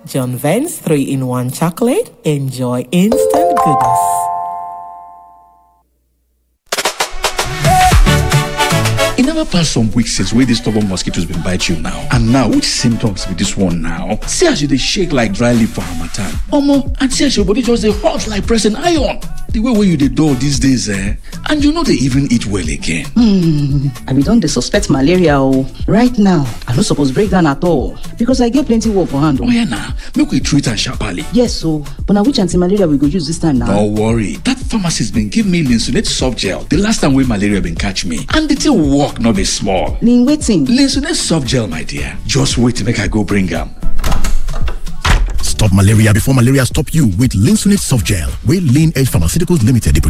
John Vance 3-in-1 chocolate. Enjoy instant goodness. It never passed some weeks since where this stubborn mosquitoes been bite you now. And now, which symptoms with this one now? See as you dey shake like dry leaf for harmattan. Omo, and see as your body just dey hot like pressing iron. The way you dey dull these days, and you know they even eat well again. I be don dey suspect malaria o. Right now, I no suppose break down at all because I get plenty work for hand. Oh yeah, nah. Make we treat and sharply. Yes, so but now which anti-malaria we go use this time now? Don't worry, that pharmacist been give me Linsunate soft gel the last time when malaria been catch me, and the thing work not be small. Lin waiting. Linsunate soft gel, my dear. Just wait to make I go bring am. Stop malaria before malaria stop you with Linsunate soft gel. With Lean Edge Pharmaceuticals Limited.